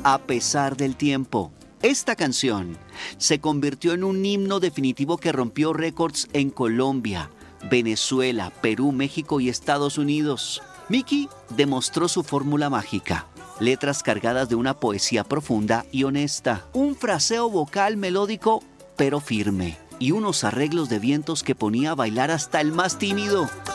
a pesar del tiempo. Esta canción se convirtió en un himno definitivo que rompió récords en Colombia, Venezuela, Perú, México y Estados Unidos. Miki demostró su fórmula mágica. Letras cargadas de una poesía profunda y honesta, un fraseo vocal melódico pero firme y unos arreglos de vientos que ponía a bailar hasta el más tímido.